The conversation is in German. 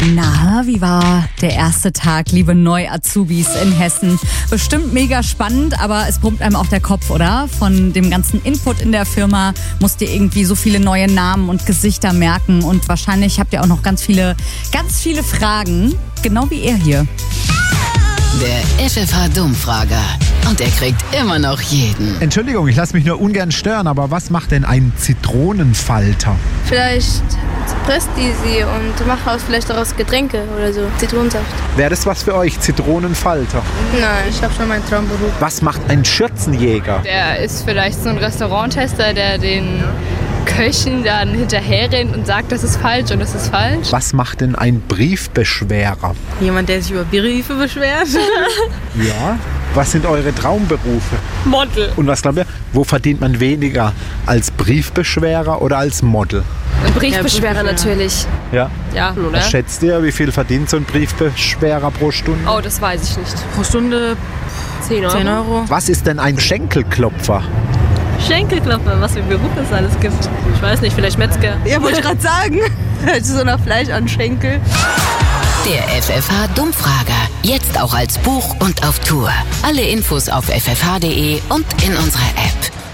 Na, wie war der erste Tag, liebe Neu-Azubis in Hessen? Bestimmt mega spannend, aber es brummt einem auch der Kopf, oder? Von dem ganzen Input in der Firma musst ihr irgendwie so viele neue Namen und Gesichter merken und wahrscheinlich habt ihr auch noch ganz viele Fragen, genau wie er hier. Der FFH-Dummfrager. Und er kriegt immer noch jeden. Entschuldigung, ich lasse mich nur ungern stören, aber was macht denn ein Zitronenfalter? Vielleicht presst die sie und macht vielleicht daraus Getränke oder so. Zitronensaft. Wäre das was für euch, Zitronenfalter? Nein, ich habe schon meinen Traumberuf. Was macht ein Schürzenjäger? Der ist vielleicht so ein Restauranttester, der den Köchen dann hinterherrennt und sagt, das ist falsch und das ist falsch. Was macht denn ein Briefbeschwerer? Jemand, der sich über Briefe beschwert. Ja. Was sind eure Traumberufe? Model. Und was glaubt ihr, wo verdient man weniger? Als Briefbeschwerer oder als Model? Ein Briefbeschwerer natürlich. Ja. Ja, oder? Was schätzt ihr, wie viel verdient so ein Briefbeschwerer pro Stunde? Oh, das weiß ich nicht. Pro Stunde 10 Euro. 10 Euro. Was ist denn ein Schenkelklopfer? Schenkelklopfer, was für Berufe es alles gibt. Ich weiß nicht, vielleicht Metzger. Ja, wollte ich gerade sagen. So nach Fleisch an Schenkel. Der FFH-Dummfrager. Jetzt auch als Buch und auf Tour. Alle Infos auf ffh.de und in unserer App.